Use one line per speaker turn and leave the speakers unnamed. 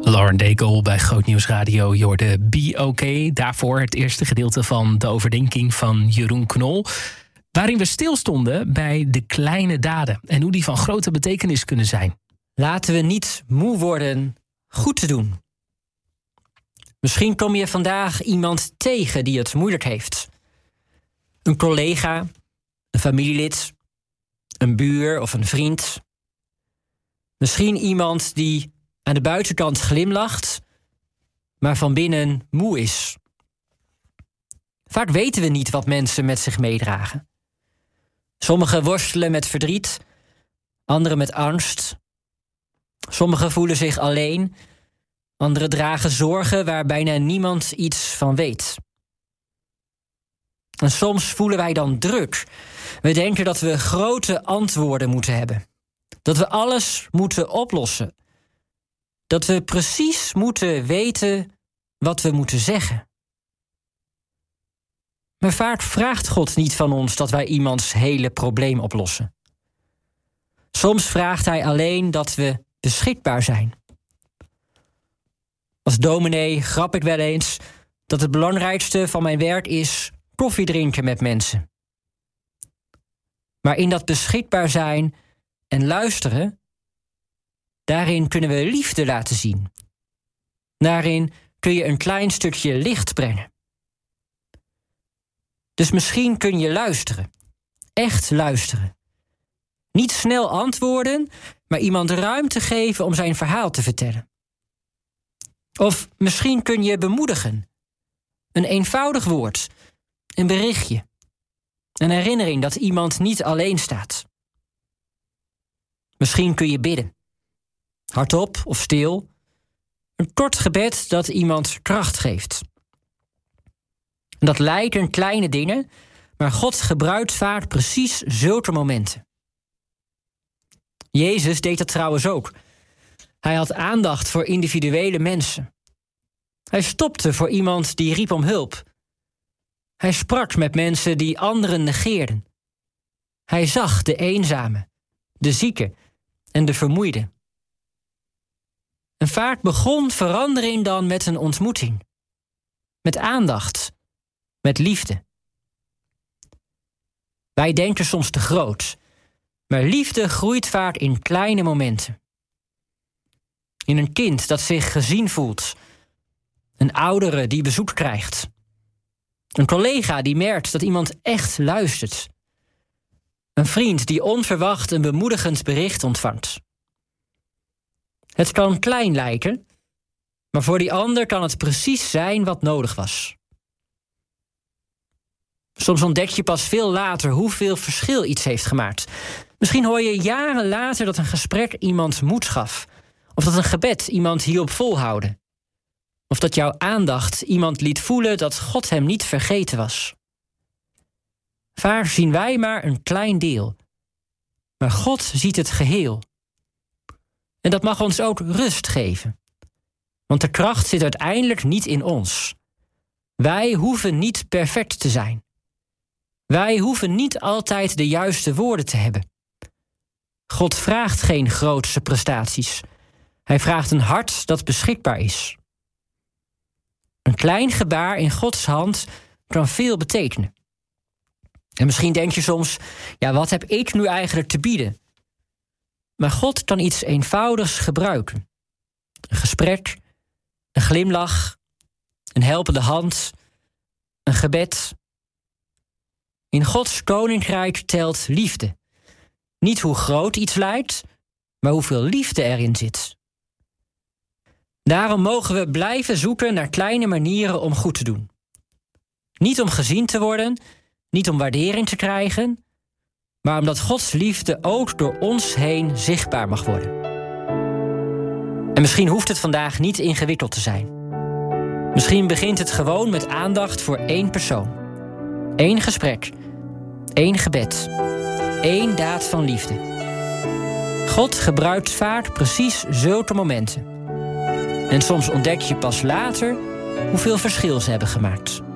Lauren Daigle bij Groot Nieuws Radio. Je hoorde Be OK. Daarvoor het eerste gedeelte van de overdenking van Jeroen Knol, waarin we stilstonden bij de kleine daden en hoe die van grote betekenis kunnen zijn.
Laten we niet moe worden goed te doen. Misschien kom je vandaag iemand tegen die het moeilijk heeft. Een collega, een familielid, een buur of een vriend. Misschien iemand die aan de buitenkant glimlacht, maar van binnen moe is. Vaak weten we niet wat mensen met zich meedragen. Sommigen worstelen met verdriet, anderen met angst. Sommigen voelen zich alleen, anderen dragen zorgen waar bijna niemand iets van weet. En soms voelen wij dan druk. We denken dat we grote antwoorden moeten hebben. Dat we alles moeten oplossen. Dat we precies moeten weten wat we moeten zeggen. Maar vaak vraagt God niet van ons dat wij iemands hele probleem oplossen. Soms vraagt Hij alleen dat we beschikbaar zijn. Als dominee grap ik wel eens dat het belangrijkste van mijn werk is koffie drinken met mensen. Maar in dat beschikbaar zijn en luisteren, daarin kunnen we liefde laten zien. Daarin kun je een klein stukje licht brengen. Dus misschien kun je luisteren. Echt luisteren. Niet snel antwoorden, maar iemand ruimte geven om zijn verhaal te vertellen. Of misschien kun je bemoedigen. Een eenvoudig woord. Een berichtje. Een herinnering dat iemand niet alleen staat. Misschien kun je bidden. Hardop of stil. Een kort gebed dat iemand kracht geeft. En dat lijken kleine dingen, maar God gebruikt vaak precies zulke momenten. Jezus deed dat trouwens ook. Hij had aandacht voor individuele mensen. Hij stopte voor iemand die riep om hulp. Hij sprak met mensen die anderen negeerden. Hij zag de eenzame, de zieke en de vermoeide. En vaak begon verandering dan met een ontmoeting. Met aandacht. Met liefde. Wij denken soms te groot. Maar liefde groeit vaak in kleine momenten. In een kind dat zich gezien voelt. Een oudere die bezoek krijgt. Een collega die merkt dat iemand echt luistert. Een vriend die onverwacht een bemoedigend bericht ontvangt. Het kan klein lijken, maar voor die ander kan het precies zijn wat nodig was. Soms ontdek je pas veel later hoeveel verschil iets heeft gemaakt. Misschien hoor je jaren later dat een gesprek iemand moed gaf. Of dat een gebed iemand hielp volhouden. Of dat jouw aandacht iemand liet voelen dat God hem niet vergeten was. Vaak zien wij maar een klein deel. Maar God ziet het geheel. En dat mag ons ook rust geven. Want de kracht zit uiteindelijk niet in ons. Wij hoeven niet perfect te zijn. Wij hoeven niet altijd de juiste woorden te hebben. God vraagt geen grootse prestaties. Hij vraagt een hart dat beschikbaar is. Een klein gebaar in Gods hand kan veel betekenen. En misschien denk je soms, ja, wat heb ik nu eigenlijk te bieden? Maar God kan iets eenvoudigs gebruiken. Een gesprek, een glimlach, een helpende hand, een gebed. In Gods koninkrijk telt liefde. Niet hoe groot iets lijkt, maar hoeveel liefde erin zit. Daarom mogen we blijven zoeken naar kleine manieren om goed te doen. Niet om gezien te worden, niet om waardering te krijgen, maar omdat Gods liefde ook door ons heen zichtbaar mag worden. En misschien hoeft het vandaag niet ingewikkeld te zijn. Misschien begint het gewoon met aandacht voor één persoon. 1 gesprek, 1 gebed, 1 daad van liefde. God gebruikt vaak precies zulke momenten. En soms ontdek je pas later hoeveel verschil ze hebben gemaakt.